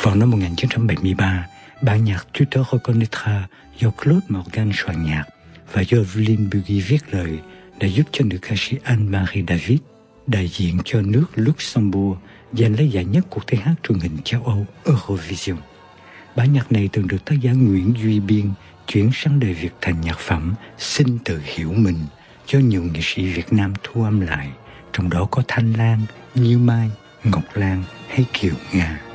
Vào năm 1973, bản nhạc Tu te reconnaîtras do Claude Morgan soạn nhạc và do Evelyn Buggy viết lời đã giúp cho nữ ca sĩ Anne-Marie David, đại diện cho nước Luxembourg, giành lấy giải nhất cuộc thi hát truyền hình châu Âu Eurovision. Bản nhạc này từng được tác giả Nguyễn Duy Biên chuyển sang đời Việt thành nhạc phẩm Xin Tự Hiểu Mình do nhiều nghệ sĩ Việt Nam thu âm lại, trong đó có Thanh Lan, Như Mai, Ngọc Lan hay Kiều Nga.